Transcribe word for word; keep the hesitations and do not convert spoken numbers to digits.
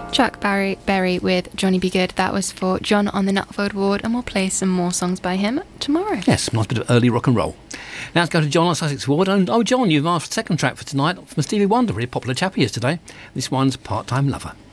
Chuck Berry, Berry with Johnny B. Good. That was for John on the Nutfield Ward, and we'll play some more songs by him tomorrow. Yes, nice bit of early rock and roll. Now let's go to John on Sussex Ward. And, oh, John, you've asked for the second track for tonight from Stevie Wonder, really popular chap he is today. This one's Part-Time Lover.